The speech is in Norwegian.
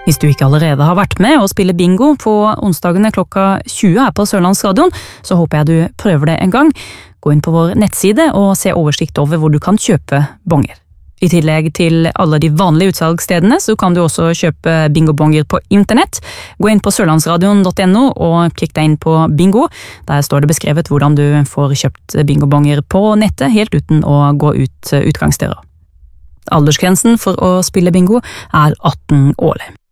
Hvis du ikke allerede har vært med og spiller bingo på onsdagene klokka 20 her på Sørlandsradion, så håper jeg du prøver det en gang. Gå inn på vår nettside og se oversikt over hvor du kan kjøpe bonger. I tillegg til alle de vanlige utsalgsstedene, så kan du også kjøpe bingobonger på internett. Gå inn på sørlandsradion.no og klikk deg inn på bingo. Der står det beskrevet hvordan du får kjøpt bingobonger på nettet, helt uten å gå ut utgangsdøra. Aldersgrensen for å spille bingo er 18 år.